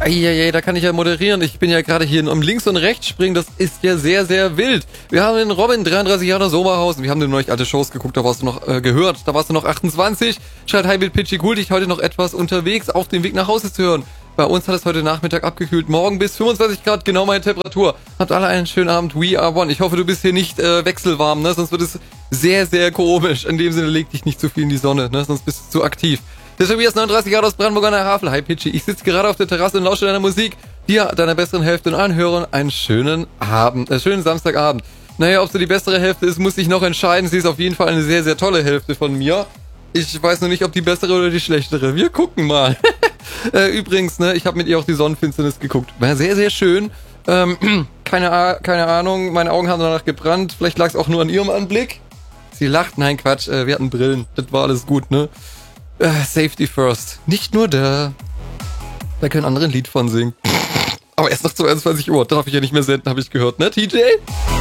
Eieiei, da kann ich ja moderieren. Ich bin ja gerade hier um links und rechts springen. Das ist ja sehr, sehr wild. Wir haben den Robin, 33 Jahre Sommerhausen. Wir haben noch nicht alte Shows geguckt, da warst du noch gehört. Da warst du noch 28. Schreibt Hi Wild Pitchy, cool, dich heute noch etwas unterwegs auf dem Weg nach Hause zu hören. Bei uns hat es heute Nachmittag abgekühlt. Morgen bis 25 Grad, genau meine Temperatur. Habt alle einen schönen Abend. We are one. Ich hoffe, du bist hier nicht wechselwarm, ne? Sonst wird es sehr, sehr komisch. In dem Sinne, leg dich nicht zu viel in die Sonne, ne? Sonst bist du zu aktiv. Der Tobias, 39 Jahre aus Brandenburg an der Havel. Hi Pitchy, ich sitze gerade auf der Terrasse und lausche deiner Musik. Dir, deiner besseren Hälfte und allen Hörern einen schönen schönen Samstagabend. Naja, ob so die bessere Hälfte ist, muss ich noch entscheiden. Sie ist auf jeden Fall eine sehr, sehr tolle Hälfte von mir. Ich weiß nur nicht, ob die bessere oder die schlechtere. Wir gucken mal. Übrigens, ne, ich habe mit ihr auch die Sonnenfinsternis geguckt. War sehr, sehr schön. Keine Ahnung, meine Augen haben danach gebrannt. Vielleicht lag es auch nur an ihrem Anblick. Sie lacht, nein, Quatsch, wir hatten Brillen. Das war alles gut, ne? Safety first. Nicht nur da. Da können andere ein Lied von singen. Aber erst noch 22 Uhr. Darf ich ja nicht mehr senden, habe ich gehört, ne, TJ?